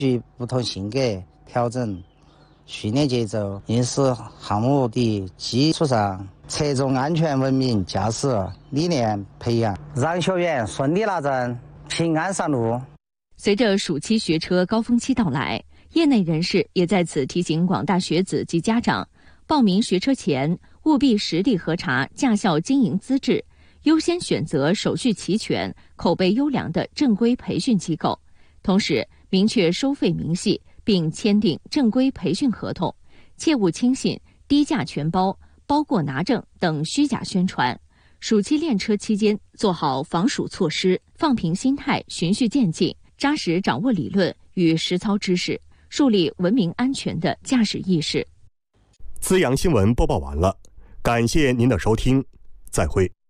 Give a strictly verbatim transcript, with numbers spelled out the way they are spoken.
据不同性格调整训练节奏，应使项目的基础上侧重安全文明驾驶理念培养，让学员顺利拿证，平安上路。 随着暑期学车高峰期到来，业内人士也在此提醒广大学子及家长，报名学车前务必实地核查驾校经营资质，优先选择手续齐全、口碑优良的正规培训机构，同时明确收费明细，并签订正规培训合同，切勿轻信低价全包、包过拿证等虚假宣传。暑期练车期间，做好防暑措施，放平心态，循序渐进，扎实掌握理论与实操知识，树立文明安全的驾驶意识。 资阳新闻播报完了，感谢您的收听，再会。